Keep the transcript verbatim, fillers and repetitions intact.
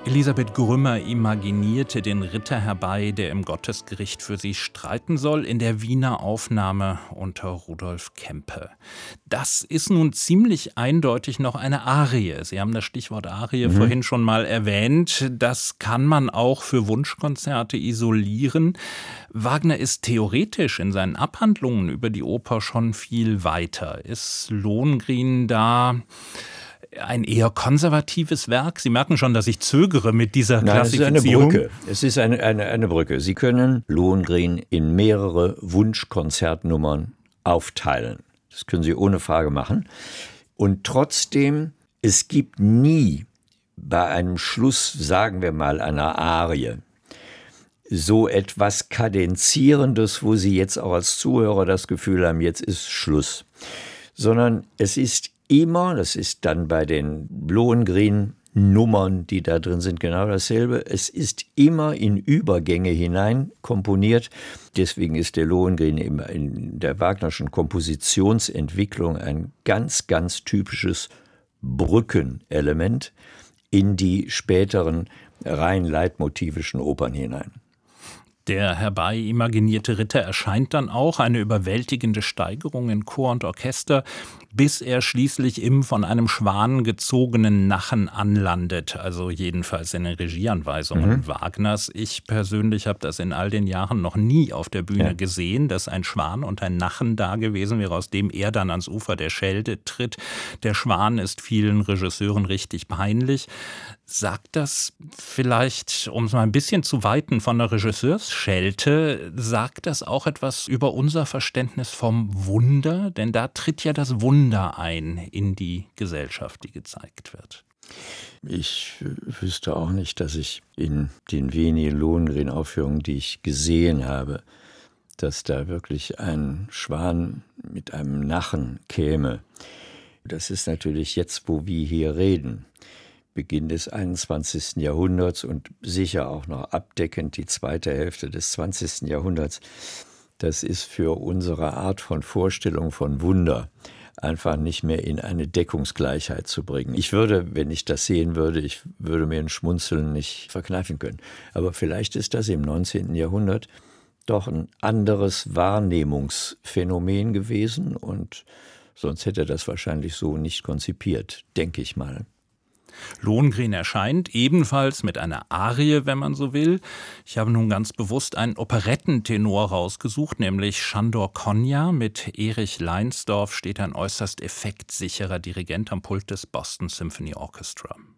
Elisabeth Grümmer imaginierte den Ritter herbei, der im Gottesgericht für sie streiten soll, in der Wiener Aufnahme unter Rudolf Kempe. Das ist nun ziemlich eindeutig noch eine Arie. Sie haben das Stichwort Arie mhm. vorhin schon mal erwähnt. Das kann man auch für Wunschkonzerte isolieren. Wagner ist theoretisch in seinen Abhandlungen über die Oper schon viel weiter. Ist Lohengrin da ein eher konservatives Werk? Sie merken schon, dass ich zögere mit dieser Nein, Klassifizierung. Es ist eine Brücke. Es ist eine, eine, eine Brücke. Sie können Lohengrin in mehrere Wunschkonzertnummern aufteilen. Das können Sie ohne Frage machen. Und trotzdem, es gibt nie bei einem Schluss, sagen wir mal, einer Arie, so etwas Kadenzierendes, wo Sie jetzt auch als Zuhörer das Gefühl haben, jetzt ist Schluss. Sondern es ist immer, das ist dann bei den Lohengrin-Nummern, die da drin sind, genau dasselbe. Es ist immer in Übergänge hinein komponiert. Deswegen ist der Lohengrin in der Wagnerschen Kompositionsentwicklung ein ganz, ganz typisches Brückenelement in die späteren rein leitmotivischen Opern hinein. Der herbei imaginierte Ritter erscheint dann auch, eine überwältigende Steigerung in Chor und Orchester, bis er schließlich im von einem Schwan gezogenen Nachen anlandet, also jedenfalls in den Regieanweisungen mhm. Wagners. Ich persönlich habe das in all den Jahren noch nie auf der Bühne ja. gesehen, dass ein Schwan und ein Nachen da gewesen wäre, aus dem er dann ans Ufer der Schelde tritt. Der Schwan ist vielen Regisseuren richtig peinlich. Sagt das vielleicht, um es mal ein bisschen zu weiten von der Regisseursschelte, sagt das auch etwas über unser Verständnis vom Wunder? Denn da tritt ja das Wunder ein in die Gesellschaft, die gezeigt wird. Ich wüsste auch nicht, dass ich in den wenigen Lohengrin-Aufführungen, die ich gesehen habe, dass da wirklich ein Schwan mit einem Nachen käme. Das ist natürlich jetzt, wo wir hier reden, Beginn des einundzwanzigsten Jahrhunderts und sicher auch noch abdeckend die zweite Hälfte des zwanzigsten Jahrhunderts. Das ist für unsere Art von Vorstellung von Wunder einfach nicht mehr in eine Deckungsgleichheit zu bringen. Ich würde, wenn ich das sehen würde, ich würde mir ein Schmunzeln nicht verkneifen können. Aber vielleicht ist das im neunzehnten Jahrhundert doch ein anderes Wahrnehmungsphänomen gewesen und sonst hätte er das wahrscheinlich so nicht konzipiert, denke ich mal. Lohengrin erscheint ebenfalls mit einer Arie, wenn man so will. Ich habe nun ganz bewusst einen Operettentenor rausgesucht, nämlich Sándor Kónya. Mit Erich Leinsdorf steht ein äußerst effektsicherer Dirigent am Pult des Boston Symphony Orchestra.